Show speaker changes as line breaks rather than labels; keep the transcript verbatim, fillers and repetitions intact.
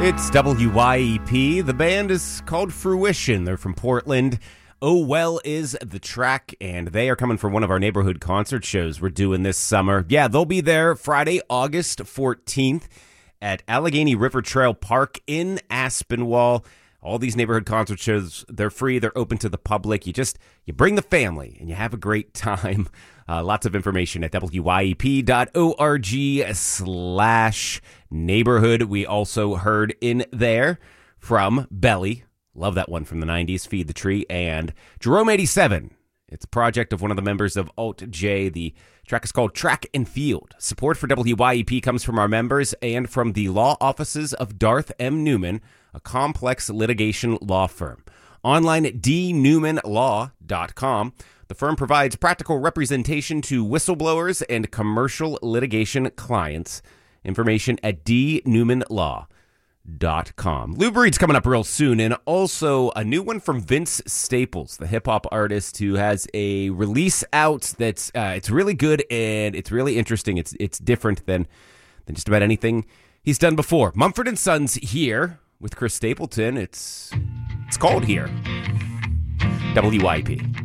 It's W Y E P. The band is called Fruition. They're from Portland. Oh Well is the track, and they are coming for one of our neighborhood concert shows we're doing this summer. Yeah, they'll be there Friday, August fourteenth at Allegheny River Trail Park in Aspinwall. All these neighborhood concert shows, they're free, they're open to the public. You just, you bring the family and you have a great time. Uh, lots of information at W Y E P dot org slash neighborhood. We also heard in there from Belly. Love that one from the nineties, Feed the Tree, and Jerome eighty-seven. It's a project of one of the members of Alt J. The track is called Track and Field. Support for W Y E P comes from our members and from the law offices of Darth M. Newman, a complex litigation law firm. Online at d newman law dot com. The firm provides practical representation to whistleblowers and commercial litigation clients. Information at d newman law dot com. Lou Breed's coming up real soon, and also a new one from Vince Staples, the hip-hop artist who has a release out that's uh, it's really good and it's really interesting. It's it's different than than just about anything he's done before. Mumford and Sons here with Chris Stapleton. It's it's called Here. W Y P.